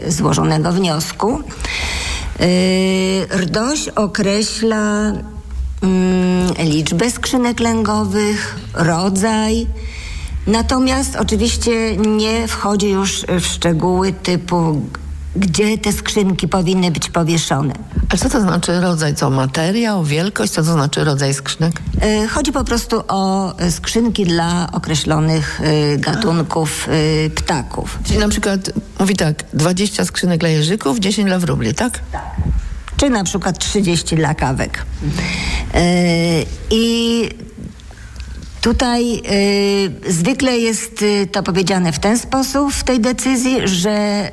złożonego wniosku. RDOŚ określa liczbę skrzynek lęgowych, rodzaj. Natomiast oczywiście nie wchodzi już w szczegóły typu, gdzie te skrzynki powinny być powieszone. A co to znaczy rodzaj? Co, materiał, wielkość? Co to znaczy rodzaj skrzynek? Chodzi po prostu o skrzynki dla określonych gatunków ptaków. Czyli na przykład mówi tak, 20 skrzynek dla jeżyków, 10 dla wróbli, tak? Tak. Czy na przykład 30 dla kawek. I tutaj zwykle jest to powiedziane w ten sposób w tej decyzji, że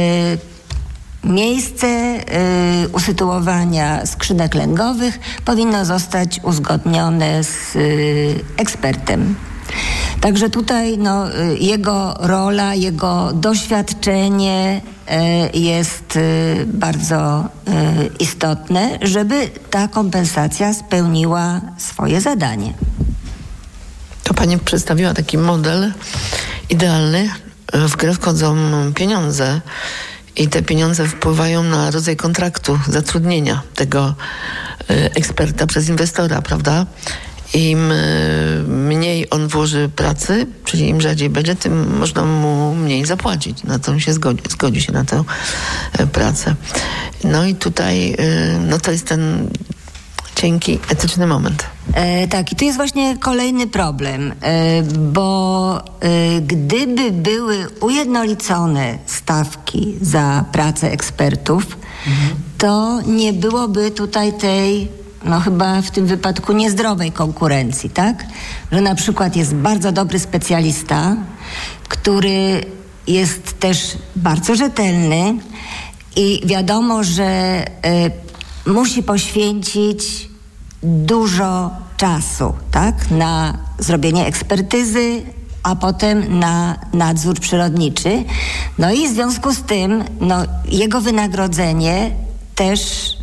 miejsce usytuowania skrzynek lęgowych powinno zostać uzgodnione z ekspertem. Także tutaj jego rola, jego doświadczenie jest bardzo istotne, żeby ta kompensacja spełniła swoje zadanie. To pani przedstawiła taki model idealny. W grę wchodzą pieniądze i te pieniądze wpływają na rodzaj kontraktu, zatrudnienia tego eksperta przez inwestora, prawda? Im mniej on włoży pracy, czyli im rzadziej będzie, tym można mu mniej zapłacić. Na to się zgodzi się na tę pracę. No i tutaj to jest ten cienki, etyczny moment. Tak, i tu jest właśnie kolejny problem, bo gdyby były ujednolicone stawki za pracę ekspertów, to nie byłoby tutaj tej, chyba w tym wypadku niezdrowej konkurencji, tak? Że na przykład jest bardzo dobry specjalista, który jest też bardzo rzetelny i wiadomo, że musi poświęcić dużo czasu, tak? Na zrobienie ekspertyzy, a potem na nadzór przyrodniczy. I w związku z tym jego wynagrodzenie też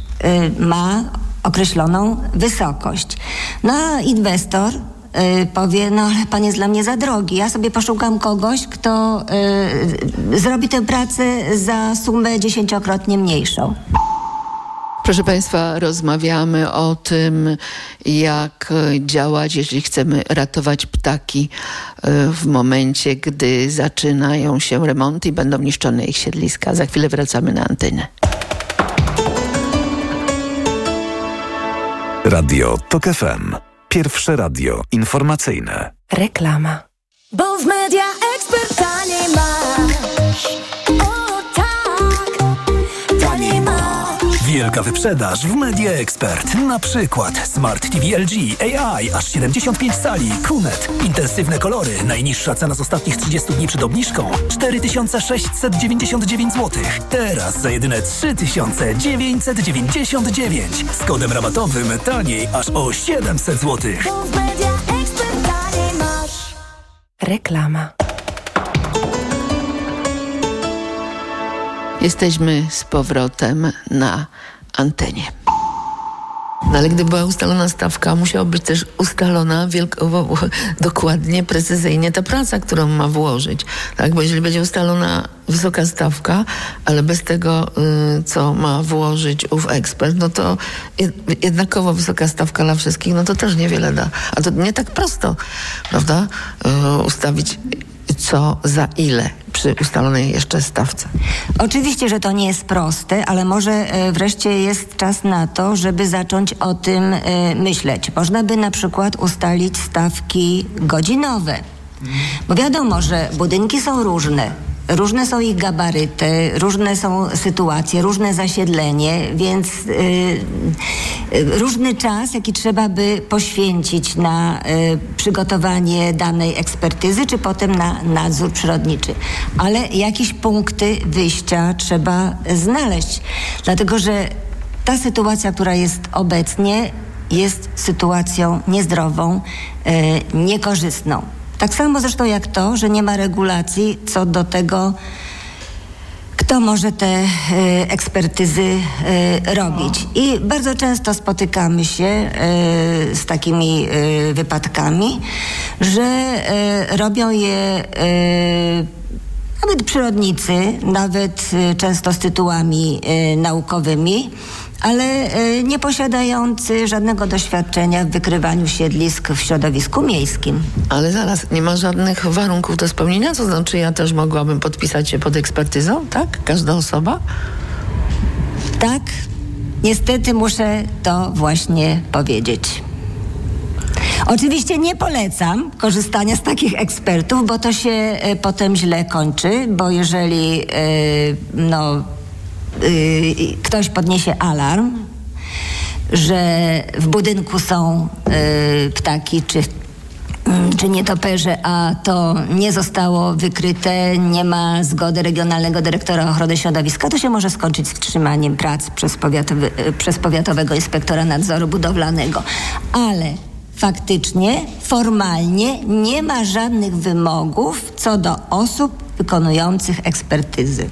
ma określoną wysokość. A inwestor powie, ale pan jest dla mnie za drogi. Ja sobie poszukam kogoś, kto zrobi tę pracę za sumę 10-krotnie mniejszą. Proszę Państwa, rozmawiamy o tym, jak działać, jeśli chcemy ratować ptaki w momencie, gdy zaczynają się remonty i będą niszczone ich siedliska. Za chwilę wracamy na antenę. Radio TOK FM. Pierwsze radio informacyjne. Reklama. Bo w Media Expert taniej masz. O tak, taniej masz. Wielka wyprzedaż w Media Expert. Na przykład Smart TV LG AI aż 75 cali, QNET, intensywne kolory. Najniższa cena z ostatnich 30 dni przed obniżką 4699 zł. Teraz za jedyne 3999. Z kodem rabatowym taniej aż o 700 zł. Bo w Media Expert taniej masz. Reklama. Jesteśmy z powrotem na antenie. Ale gdy była ustalona stawka, musiała być też ustalona dokładnie, precyzyjnie ta praca, którą ma włożyć. Tak? Bo jeżeli będzie ustalona wysoka stawka, ale bez tego, co ma włożyć ów ekspert, to jednakowo wysoka stawka dla wszystkich, to też niewiele da. A to nie tak prosto, prawda? Ustawić co za ile przy ustalonej jeszcze stawce. Oczywiście, że to nie jest proste, ale może wreszcie jest czas na to, żeby zacząć o tym myśleć. Można by na przykład ustalić stawki godzinowe. Bo wiadomo, że budynki są różne. Różne są ich gabaryty, różne są sytuacje, różne zasiedlenie, więc różny czas, jaki trzeba by poświęcić na przygotowanie danej ekspertyzy, czy potem na nadzór przyrodniczy. Ale jakieś punkty wyjścia trzeba znaleźć, dlatego że ta sytuacja, która jest obecnie, jest sytuacją niezdrową, niekorzystną. Tak samo zresztą jak to, że nie ma regulacji co do tego, kto może te ekspertyzy robić. I bardzo często spotykamy się z takimi wypadkami, że robią je nawet przyrodnicy, nawet często z tytułami naukowymi, ale nie posiadający żadnego doświadczenia w wykrywaniu siedlisk w środowisku miejskim. Ale zaraz, nie ma żadnych warunków do spełnienia? To znaczy ja też mogłabym podpisać się pod ekspertyzą, tak? Każda osoba? Tak, niestety muszę to właśnie powiedzieć. Oczywiście nie polecam korzystania z takich ekspertów, bo to się potem źle kończy, bo jeżeli ktoś podniesie alarm, że w budynku są ptaki czy nietoperze, a to nie zostało wykryte, nie ma zgody Regionalnego Dyrektora Ochrony Środowiska, to się może skończyć wstrzymaniem prac przez powiatowego inspektora nadzoru budowlanego. Ale faktycznie, formalnie nie ma żadnych wymogów co do osób wykonujących ekspertyzy.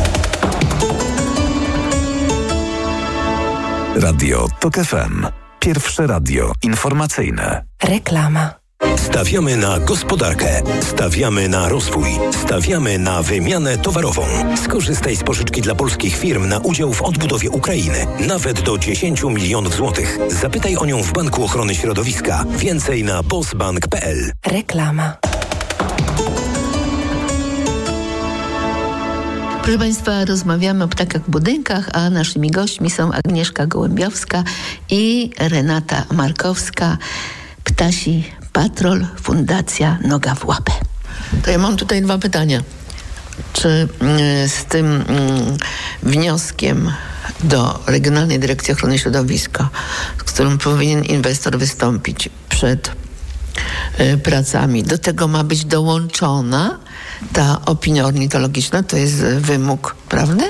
Radio TOK FM. Pierwsze radio informacyjne. Reklama. Stawiamy na gospodarkę, stawiamy na rozwój, stawiamy na wymianę towarową. Skorzystaj z pożyczki dla polskich firm na udział w odbudowie Ukrainy. Nawet do 10 milionów złotych. Zapytaj o nią w Banku Ochrony Środowiska. Więcej na bosbank.pl. Reklama. Proszę Państwa, rozmawiamy o ptakach w budynkach, a naszymi gośćmi są Agnieszka Gołębiowska i Renata Markowska, Ptasi Patrol, Fundacja Noga w Łapę. To ja mam tutaj dwa pytania. Czy z tym wnioskiem do Regionalnej Dyrekcji Ochrony Środowiska, z którym powinien inwestor wystąpić przed pracami, do tego ma być dołączona ta opinia ornitologiczna? To jest wymóg prawny?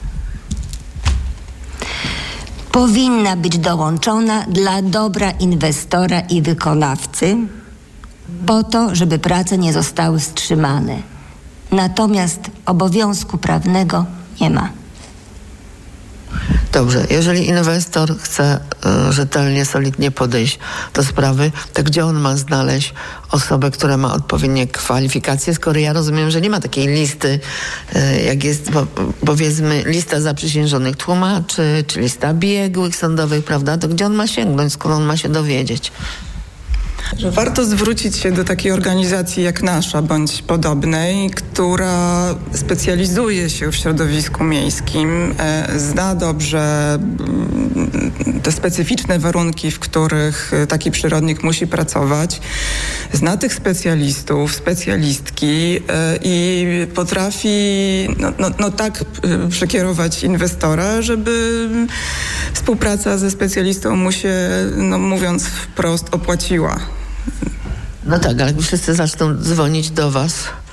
Powinna być dołączona dla dobra inwestora i wykonawcy po to, żeby prace nie zostały wstrzymane. Natomiast obowiązku prawnego nie ma. Dobrze, jeżeli inwestor chce rzetelnie, solidnie podejść do sprawy, to gdzie on ma znaleźć osobę, która ma odpowiednie kwalifikacje, skoro ja rozumiem, że nie ma takiej listy, jak jest powiedzmy lista zaprzysiężonych tłumaczy, czy lista biegłych sądowych, prawda? To gdzie on ma sięgnąć, skoro on ma się dowiedzieć? Że warto zwrócić się do takiej organizacji jak nasza, bądź podobnej, która specjalizuje się w środowisku miejskim, zna dobrze te specyficzne warunki, w których taki przyrodnik musi pracować, zna tych specjalistów, specjalistki i potrafi tak przekierować inwestora, żeby współpraca ze specjalistą mu się, mówiąc wprost, opłaciła. No tak, ale jak wszyscy zaczną dzwonić do was,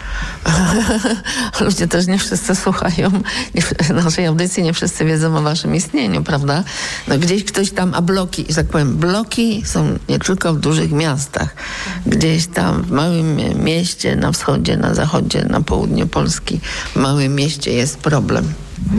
ludzie też nie wszyscy słuchają naszej audycji, nie wszyscy wiedzą o waszym istnieniu, prawda? No gdzieś ktoś tam, a bloki, że tak powiem, bloki są nie tylko w dużych miastach. Gdzieś tam w małym mieście, na wschodzie, na zachodzie, na południu Polski, w małym mieście jest problem.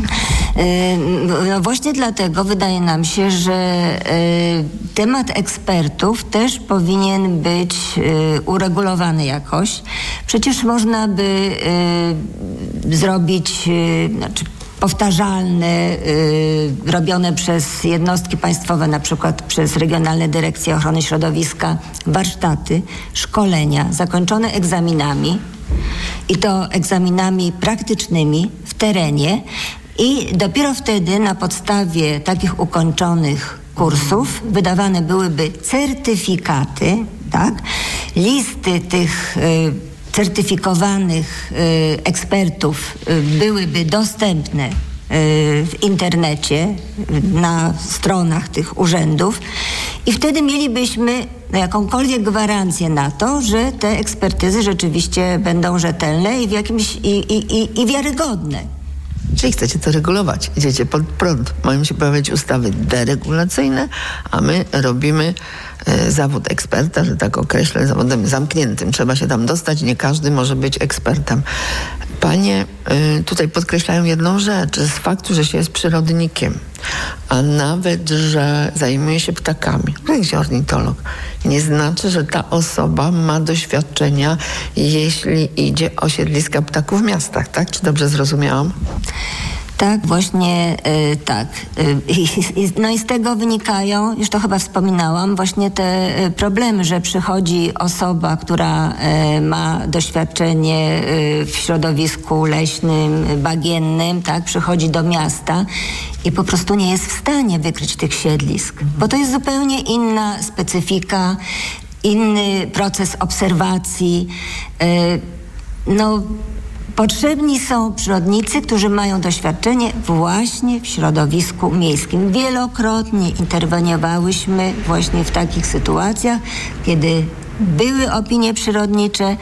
No właśnie dlatego wydaje nam się, że temat ekspertów też powinien być uregulowany jakoś. Przecież można by zrobić powtarzalne, robione przez jednostki państwowe, na przykład przez Regionalne Dyrekcje Ochrony Środowiska, warsztaty, szkolenia zakończone egzaminami i to egzaminami praktycznymi w terenie i dopiero wtedy na podstawie takich ukończonych kursów wydawane byłyby certyfikaty, tak? Listy tych certyfikowanych ekspertów byłyby dostępne w internecie, na stronach tych urzędów i wtedy mielibyśmy jakąkolwiek gwarancję na to, że te ekspertyzy rzeczywiście będą rzetelne i w jakimś i wiarygodne. Czyli chcecie to regulować, idziecie pod prąd. Mają się pojawiać ustawy deregulacyjne, a my robimy zawód eksperta, że tak określę, zawodem zamkniętym. Trzeba się tam dostać, nie każdy może być ekspertem. Panie tutaj podkreślają jedną rzecz, z faktu, że się jest przyrodnikiem, a nawet, że zajmuje się ptakami, jakiś ornitolog, nie znaczy, że ta osoba ma doświadczenia, jeśli idzie o siedliska ptaków w miastach, tak? Czy dobrze zrozumiałam? Tak, właśnie tak. No i z tego wynikają, już to chyba wspominałam, właśnie te problemy, że przychodzi osoba, która ma doświadczenie w środowisku leśnym, bagiennym, tak, przychodzi do miasta i po prostu nie jest w stanie wykryć tych siedlisk, bo to jest zupełnie inna specyfika, inny proces obserwacji. Potrzebni są przyrodnicy, którzy mają doświadczenie właśnie w środowisku miejskim. Wielokrotnie interweniowałyśmy właśnie w takich sytuacjach, kiedy były opinie przyrodnicze,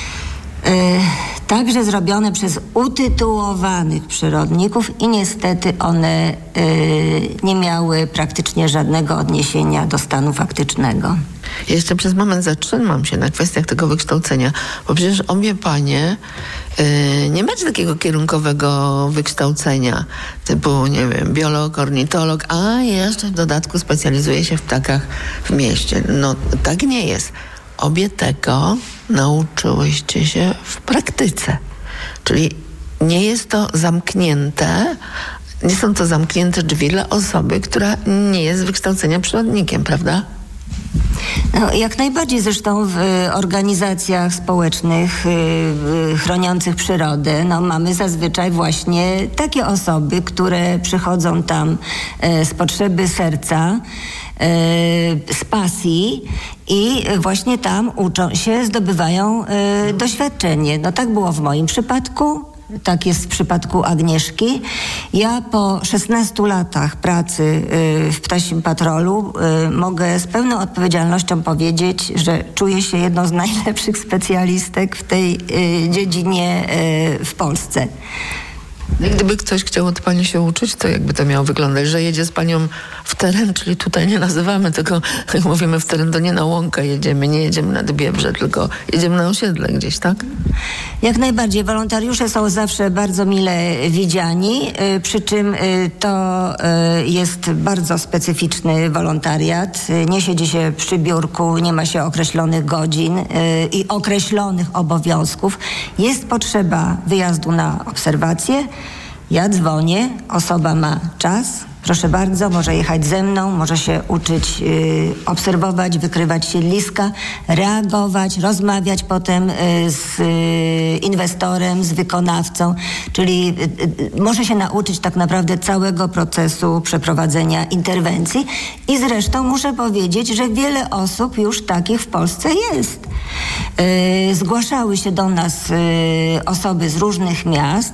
także zrobione przez utytułowanych przyrodników i niestety one nie miały praktycznie żadnego odniesienia do stanu faktycznego. Jeszcze przez moment zatrzymam się na kwestiach tego wykształcenia, bo przecież obie panie nie macie takiego kierunkowego wykształcenia typu, nie wiem, biolog, ornitolog, a jeszcze w dodatku specjalizuje się w ptakach w mieście. No tak nie jest. Obie tego nauczyłyście się w praktyce. Czyli nie jest to zamknięte, nie są to zamknięte drzwi dla osoby, która nie jest z wykształcenia przyrodnikiem, prawda? No, jak najbardziej, zresztą w organizacjach społecznych chroniących przyrodę mamy zazwyczaj właśnie takie osoby, które przychodzą tam z potrzeby serca, z pasji i właśnie tam uczą się, zdobywają doświadczenie. No tak było w moim przypadku. Tak jest w przypadku Agnieszki. Ja po 16 latach pracy w Ptasim Patrolu mogę z pełną odpowiedzialnością powiedzieć, że czuję się jedną z najlepszych specjalistek w tej dziedzinie w Polsce. No i gdyby ktoś chciał od pani się uczyć, to jakby to miało wyglądać, że jedzie z panią w teren, czyli tutaj nie nazywamy tego, jak mówimy w teren, to nie na łąkę jedziemy, nie jedziemy nad Biebrze, tylko jedziemy na osiedle gdzieś, tak? Jak najbardziej. Wolontariusze są zawsze bardzo mile widziani, przy czym to jest bardzo specyficzny wolontariat. Nie siedzi się przy biurku, nie ma się określonych godzin i określonych obowiązków. Jest potrzeba wyjazdu na obserwacje. Ja dzwonię, osoba ma czas, proszę bardzo, może jechać ze mną, może się uczyć obserwować, wykrywać siedliska, reagować, rozmawiać potem z inwestorem, z wykonawcą, czyli może się nauczyć tak naprawdę całego procesu przeprowadzenia interwencji i zresztą muszę powiedzieć, że wiele osób już takich w Polsce jest. Zgłaszały się do nas osoby z różnych miast,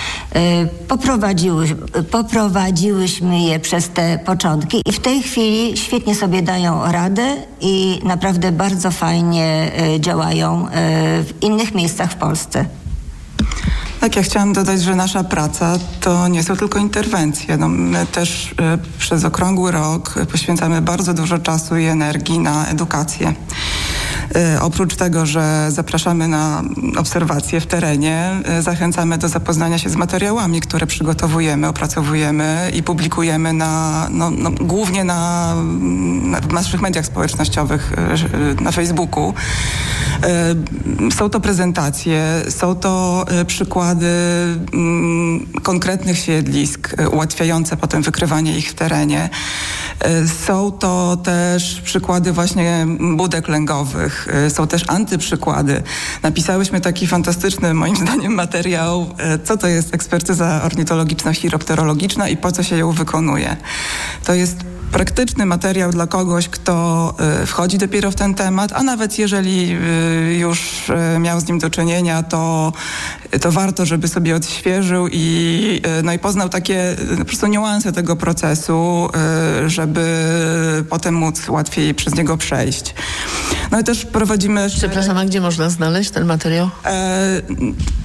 poprowadziłyśmy je przez te początki i w tej chwili świetnie sobie dają radę i naprawdę bardzo fajnie działają w innych miejscach w Polsce. Tak, ja chciałam dodać, że nasza praca to nie są tylko interwencje. My też przez okrągły rok poświęcamy bardzo dużo czasu i energii na edukację. Oprócz tego, że zapraszamy na obserwacje w terenie, zachęcamy do zapoznania się z materiałami, które przygotowujemy, opracowujemy i publikujemy głównie w naszych mediach społecznościowych, na Facebooku. Są to prezentacje, są to przykłady konkretnych siedlisk, ułatwiające potem wykrywanie ich w terenie. Są to też przykłady właśnie budek lęgowych, są też antyprzykłady. Napisałyśmy taki fantastyczny, moim zdaniem, materiał, co to jest ekspertyza ornitologiczno-chiropterologiczna i po co się ją wykonuje. To jest praktyczny materiał dla kogoś, kto wchodzi dopiero w ten temat, a nawet jeżeli już miał z nim do czynienia, to warto, żeby sobie odświeżył i poznał takie po prostu niuanse tego procesu, żeby potem móc łatwiej przez niego przejść. No i też prowadzimy... Przepraszam, a gdzie można znaleźć ten materiał?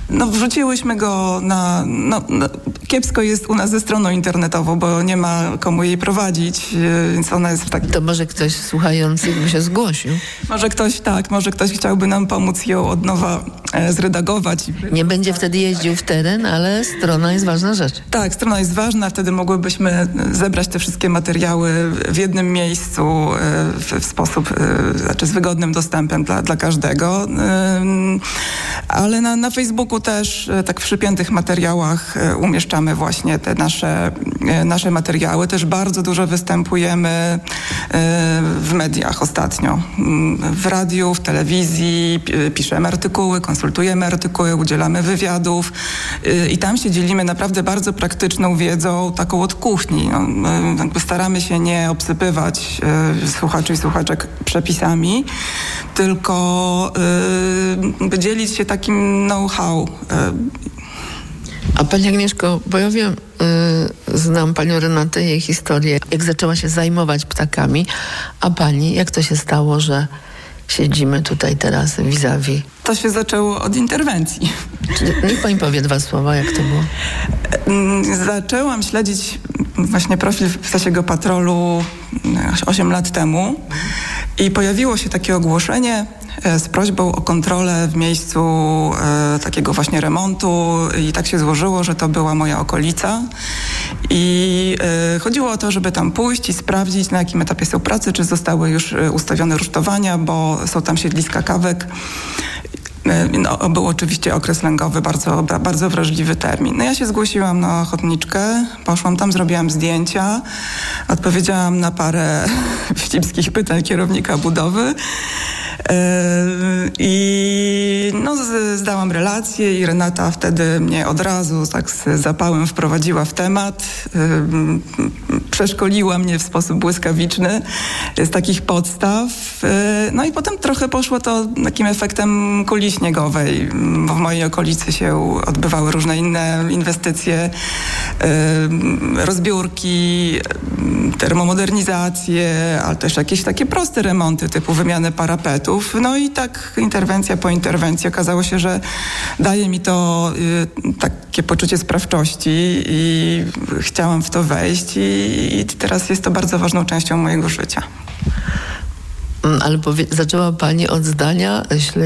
Wrzuciłyśmy go kiepsko jest u nas ze stroną internetową, bo nie ma komu jej prowadzić, więc ona jest w takim... To może ktoś słuchający by się zgłosił. Może ktoś chciałby nam pomóc ją od nowa zredagować. Nie będzie wtedy jeździł w teren, ale strona jest ważna rzecz. Tak, strona jest ważna, wtedy mogłybyśmy zebrać te wszystkie materiały w jednym miejscu w sposób, z wygodnym dostępem dla każdego. Ale na Facebooku też tak w przypiętych materiałach umieszczamy właśnie te nasze materiały. Też bardzo dużo występujemy w mediach ostatnio. W radiu, w telewizji, piszemy artykuły, konsultujemy artykuły, udzielamy wywiadów i tam się dzielimy naprawdę bardzo praktyczną wiedzą, taką od kuchni. Staramy się nie obsypywać słuchaczy i słuchaczek przepisami, tylko dzielić się takim know-how. A pani Agnieszko, bo ja wiem, znam panią Renatę, jej historię, jak zaczęła się zajmować ptakami, a pani, jak to się stało, że siedzimy tutaj teraz vis-a-vis? To się zaczęło od interwencji. Niech pani powie 2 słowa, jak to było. Zaczęłam śledzić właśnie profil Ptasiego Patrolu 8 lat temu i pojawiło się takie ogłoszenie z prośbą o kontrolę w miejscu takiego właśnie remontu i tak się złożyło, że to była moja okolica i chodziło o to, żeby tam pójść i sprawdzić, na jakim etapie są prace, czy zostały już ustawione rusztowania, bo są tam siedliska kawek. Był oczywiście okres lęgowy, bardzo, bardzo wrażliwy termin. Ja się zgłosiłam na ochotniczkę, poszłam tam, zrobiłam zdjęcia, odpowiedziałam na parę wścibskich pytań kierownika budowy i zdałam relację i Renata wtedy mnie od razu tak z zapałem wprowadziła w temat, przeszkoliła mnie w sposób błyskawiczny z takich podstaw. I potem trochę poszło to takim efektem kuli śniegowej, bo w mojej okolicy się odbywały różne inne inwestycje, rozbiórki, termomodernizacje, ale też jakieś takie proste remonty typu wymianę parapetów. I tak interwencja po interwencji okazało się, że daje mi to takie poczucie sprawczości i chciałam w to wejść i teraz jest to bardzo ważną częścią mojego życia. Ale zaczęła pani od zdania,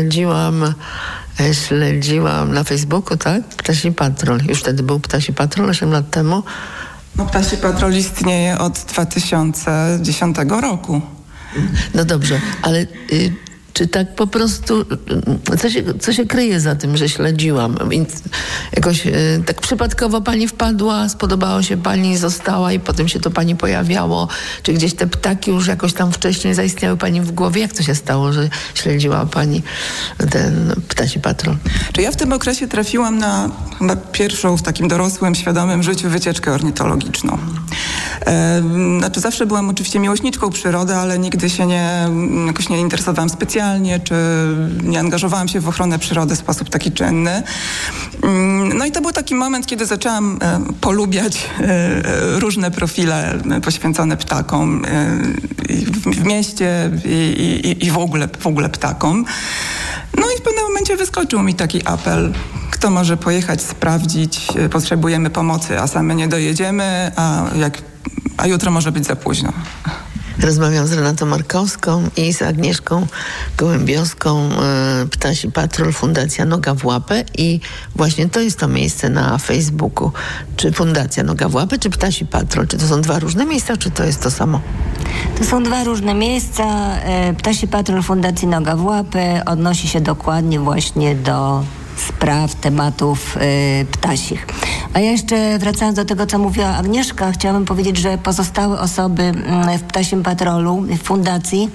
śledziłam na Facebooku, tak? Ptasi Patrol. Już wtedy był Ptasi Patrol 8 lat temu. Ptasi Patrol istnieje od 2010 roku. No dobrze, ale czy tak po prostu, co się kryje za tym, że śledziłam? Jakoś tak przypadkowo pani wpadła, spodobało się pani, została i potem się to pani pojawiało? Czy gdzieś te ptaki już jakoś tam wcześniej zaistniały pani w głowie? Jak to się stało, że śledziła pani ten Ptasi Patrol? Czy ja w tym okresie trafiłam na chyba pierwszą w takim dorosłym, świadomym życiu wycieczkę ornitologiczną. Zawsze byłam oczywiście miłośniczką przyrody, ale nigdy się jakoś nie interesowałam specjalnie, czy nie angażowałam się w ochronę przyrody w sposób taki czynny. I to był taki moment, kiedy zaczęłam polubiać różne profile poświęcone ptakom w mieście i w ogóle ptakom. I w pewnym momencie wyskoczył mi taki apel. Kto może pojechać, sprawdzić, potrzebujemy pomocy, a same nie dojedziemy, a jutro może być za późno. Rozmawiam z Renatą Markowską i z Agnieszką Gołębiowską, Ptasi Patrol, Fundacja Noga w Łapę i właśnie to jest to miejsce na Facebooku. Czy Fundacja Noga w Łapę, czy Ptasi Patrol? Czy to są 2 różne miejsca, czy to jest to samo? To są 2 różne miejsca. Ptasi Patrol Fundacji Noga w Łapę odnosi się dokładnie właśnie do spraw, tematów ptasich. A ja jeszcze wracając do tego, co mówiła Agnieszka, chciałabym powiedzieć, że pozostałe osoby w Ptasim Patrolu, w fundacji,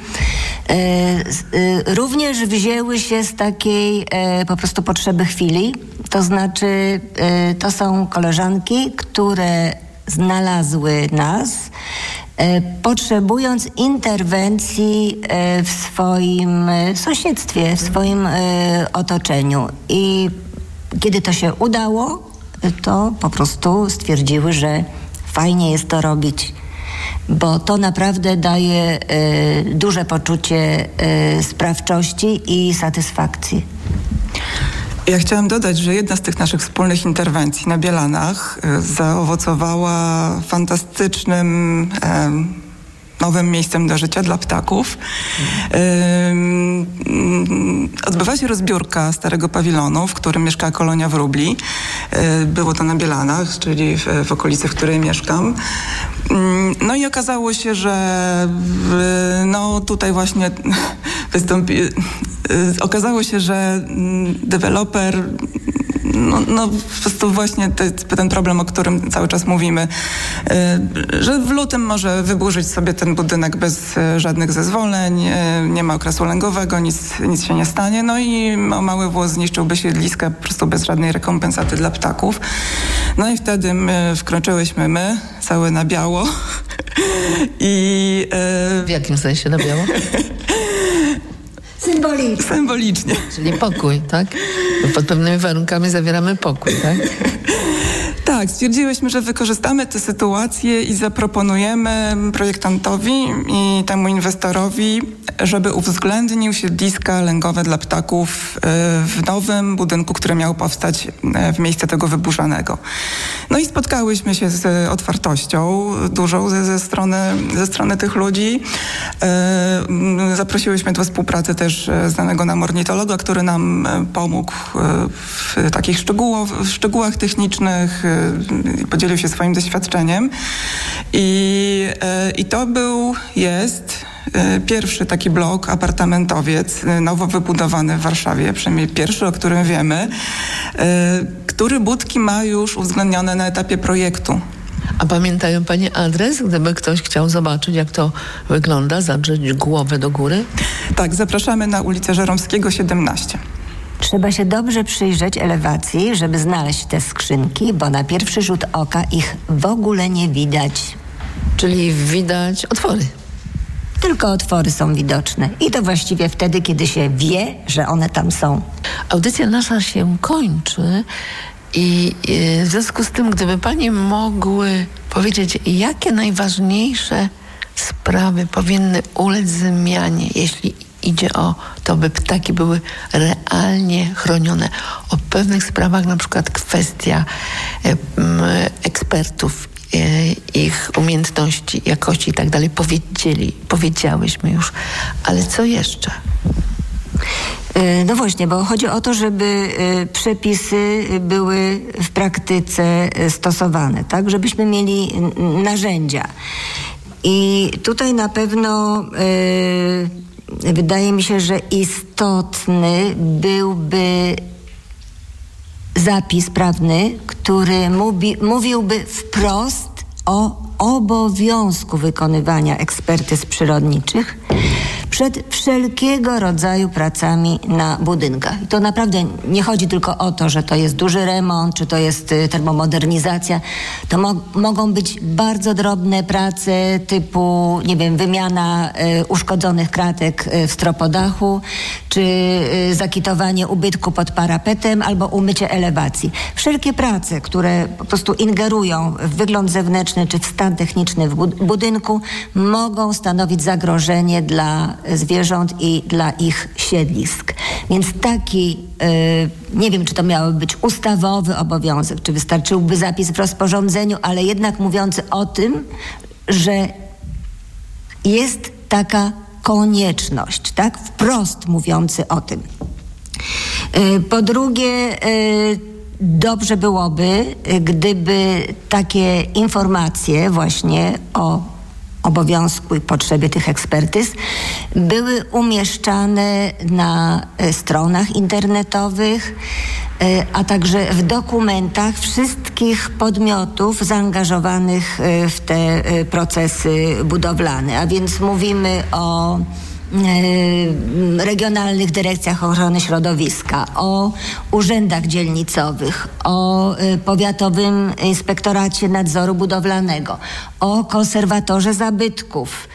również wzięły się z takiej po prostu potrzeby chwili. To znaczy, to są koleżanki, które znalazły nas, potrzebując interwencji w swoim sąsiedztwie, w swoim otoczeniu. I kiedy to się udało, to po prostu stwierdziły, że fajnie jest to robić, bo to naprawdę daje duże poczucie sprawczości i satysfakcji. Ja chciałam dodać, że jedna z tych naszych wspólnych interwencji na Bielanach zaowocowała fantastycznym nowym miejscem do życia dla ptaków. Odbywa się rozbiórka starego pawilonu, w którym mieszka kolonia wróbli. Było to na Bielanach, czyli w okolicy, w której mieszkam. No i okazało się, że tutaj właśnie okazało się, że deweloper po prostu właśnie ten problem, o którym cały czas mówimy, że w lutym może wyburzyć sobie ten budynek bez żadnych zezwoleń, nie ma okresu lęgowego, nic się nie stanie, no i o mały włos zniszczyłby siedliska po prostu bez żadnej rekompensaty dla ptaków. No i wtedy wkroczyłyśmy całe na biało i... W jakim sensie na biało? Symbolicznie. Czyli pokój, tak? Bo pod pewnymi warunkami zawieramy pokój, tak? Tak, stwierdziłyśmy, że wykorzystamy tę sytuację i zaproponujemy projektantowi i temu inwestorowi, żeby uwzględnił siedliska lęgowe dla ptaków w nowym budynku, który miał powstać w miejsce tego wyburzanego. No i spotkałyśmy się z otwartością dużą ze strony tych ludzi. Zaprosiłyśmy do współpracy też znanego nam ornitologa, który nam pomógł w takich szczegółach technicznych, podzielił się swoim doświadczeniem i to jest pierwszy taki blok, apartamentowiec, nowo wybudowany w Warszawie, przynajmniej pierwszy, o którym wiemy, który budki ma już uwzględnione na etapie projektu. A pamiętają Pani adres, gdyby ktoś chciał zobaczyć, jak to wygląda, zadrzeć głowę do góry? Tak, zapraszamy na ulicę Żeromskiego 17. Trzeba się dobrze przyjrzeć elewacji, żeby znaleźć te skrzynki, bo na pierwszy rzut oka ich w ogóle nie widać. Czyli widać otwory. Tylko otwory są widoczne. I to właściwie wtedy, kiedy się wie, że one tam są. Audycja nasza się kończy i w związku z tym, gdyby Pani mogły powiedzieć, jakie najważniejsze sprawy powinny ulec zmianie, jeśli idzie o to, by ptaki były realnie chronione. O pewnych sprawach, na przykład kwestia ekspertów, ich umiejętności, jakości i tak dalej, powiedziałyśmy już. Ale co jeszcze? No właśnie, bo chodzi o to, żeby przepisy były w praktyce stosowane, tak? Żebyśmy mieli narzędzia. I tutaj na pewno wydaje mi się, że istotny byłby zapis prawny, który mówiłby wprost o obowiązku wykonywania ekspertyz przyrodniczych przed wszelkiego rodzaju pracami na budynkach. I to naprawdę nie chodzi tylko o to, że to jest duży remont, czy to jest termomodernizacja. To mogą być bardzo drobne prace typu, nie wiem, wymiana uszkodzonych kratek w stropodachu, czy zakitowanie ubytku pod parapetem, albo umycie elewacji. Wszelkie prace, które po prostu ingerują w wygląd zewnętrzny, czy w stan techniczny w budynku, mogą stanowić zagrożenie dla zwierząt i dla ich siedlisk. Więc taki, nie wiem, czy to miałoby być ustawowy obowiązek, czy wystarczyłby zapis w rozporządzeniu, ale jednak mówiący o tym, że jest taka konieczność, tak? Wprost mówiący o tym. Po drugie, dobrze byłoby, gdyby takie informacje właśnie o obowiązku i potrzebie tych ekspertyz były umieszczane na stronach internetowych, a także w dokumentach wszystkich podmiotów zaangażowanych w te procesy budowlane. A więc mówimy o regionalnych dyrekcjach ochrony środowiska, o urzędach dzielnicowych, o powiatowym inspektoracie nadzoru budowlanego, o konserwatorze zabytków.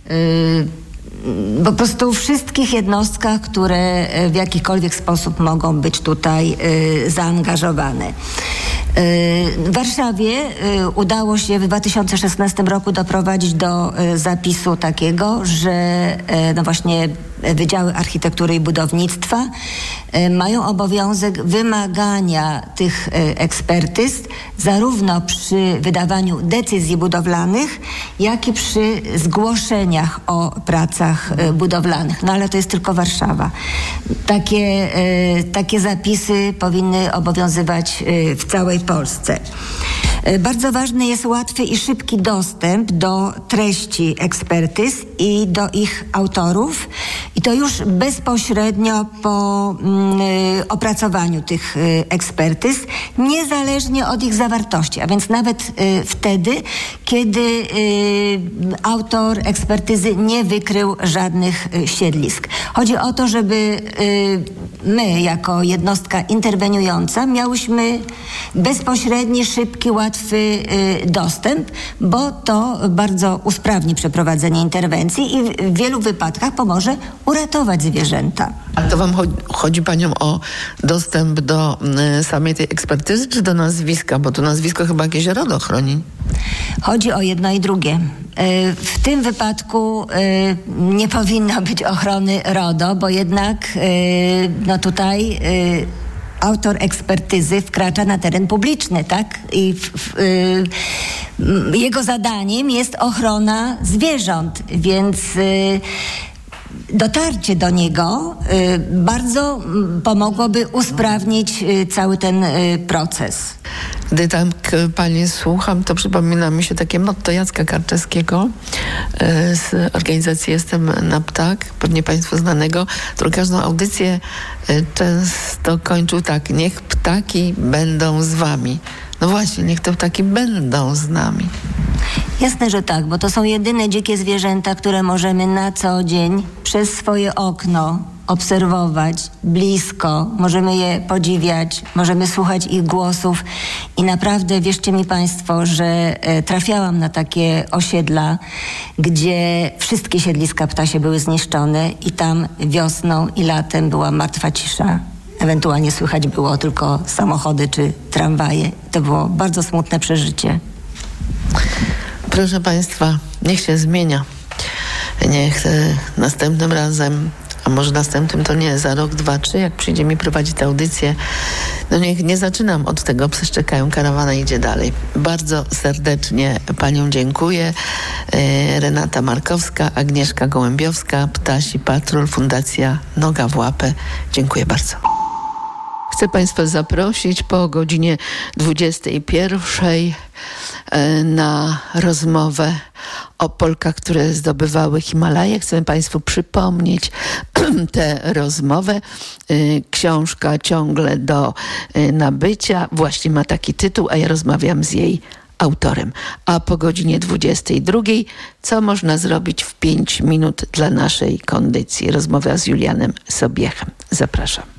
Po prostu wszystkich jednostkach, które w jakikolwiek sposób mogą być tutaj zaangażowane. W Warszawie udało się w 2016 roku doprowadzić do zapisu takiego, że no właśnie Wydziały Architektury i Budownictwa mają obowiązek wymagania tych ekspertyz zarówno przy wydawaniu decyzji budowlanych, jak i przy zgłoszeniach o pracach budowlanych. No ale to jest tylko Warszawa. Takie zapisy powinny obowiązywać w całej Polsce. Bardzo ważny jest łatwy i szybki dostęp do treści ekspertyz i do ich autorów i to już bezpośrednio po opracowaniu tych ekspertyz, niezależnie od ich zawartości, a więc nawet wtedy, kiedy autor ekspertyzy nie wykrył żadnych siedlisk. Chodzi o to, żeby my jako jednostka interweniująca miałyśmy bezpośredni, szybki, łatwy dostęp, bo to bardzo usprawni przeprowadzenie interwencji i w wielu wypadkach pomoże uratować zwierzęta. A to wam chodzi paniom o dostęp do samej tej ekspertyzy, czy do nazwiska? Bo to nazwisko chyba jakieś RODO chroni. Chodzi o jedno i drugie. W tym wypadku nie powinno być ochrony RODO, bo jednak tutaj autor ekspertyzy wkracza na teren publiczny, tak? I jego zadaniem jest ochrona zwierząt, więc dotarcie do niego bardzo pomogłoby usprawnić cały ten proces. Gdy tak pani słucham, to przypomina mi się takie motto Jacka Karczewskiego z organizacji Jestem na Ptak, pewnie państwu znanego, który każdą audycję często kończył tak: niech ptaki będą z wami. No właśnie, niech te ptaki będą z nami. Jasne, że tak, bo to są jedyne dzikie zwierzęta, które możemy na co dzień przez swoje okno obserwować blisko, możemy je podziwiać, możemy słuchać ich głosów i naprawdę wierzcie mi państwo, że trafiałam na takie osiedla, gdzie wszystkie siedliska ptasie były zniszczone i tam wiosną i latem była martwa cisza. Ewentualnie słychać było tylko samochody czy tramwaje. To było bardzo smutne przeżycie. Proszę państwa, niech się zmienia. Niech następnym razem, a może następnym to nie, za rok, 2, 3, jak przyjdzie mi prowadzić tę audycję, no niech nie zaczynam od tego, psy szczekają, karawana idzie dalej. Bardzo serdecznie paniom dziękuję. Renata Markowska, Agnieszka Gołębiowska, Ptasi Patrol, Fundacja Noga w Łapę. Dziękuję bardzo. Chcę państwa zaprosić po godzinie 21 na rozmowę o Polkach, które zdobywały Himalaje. Chcę państwu przypomnieć tę rozmowę. Książka ciągle do nabycia. Właśnie ma taki tytuł, a ja rozmawiam z jej autorem. A po godzinie 22 co można zrobić w 5 minut dla naszej kondycji? Rozmowa z Julianem Sobiechem. Zapraszam.